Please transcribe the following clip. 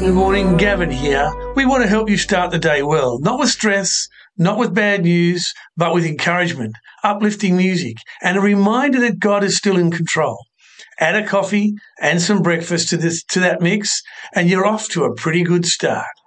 Good morning, Gavin here. We want to help you start the day well, not with stress, not with bad news, but with encouragement, uplifting music, and a reminder that God is still in control. Add a coffee and some breakfast to that mix, and you're off to a pretty good start.